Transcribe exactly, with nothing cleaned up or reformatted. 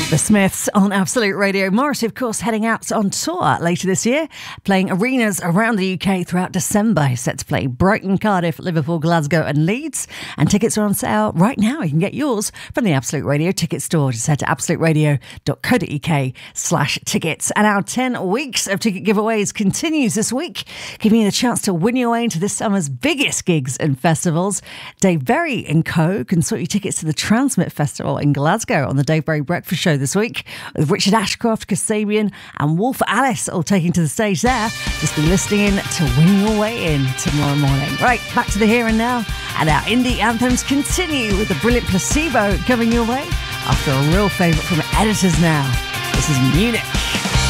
The Smiths on Absolute Radio. Morrissey, of course, heading out on tour later this year, playing arenas around the U K throughout December. He's set to play Brighton, Cardiff, Liverpool, Glasgow and Leeds. And tickets are on sale right now. You can get yours from the Absolute Radio ticket store. Just head to absoluteradio.co.uk slash tickets. And our ten weeks of ticket giveaways continues this week, giving you the chance to win your way into this summer's biggest gigs and festivals. Dave Berry and co can sort you tickets to the Transmit Festival in Glasgow on the Dave Berry Breakfast Show this week, with Richard Ashcroft, Kasabian and Wolf Alice all taking to the stage there. Just be listening in to win your way in tomorrow morning. Right, back to the here and now, and our indie anthems continue with the brilliant Placebo coming your way after a real favourite from Editors now. This is Munich.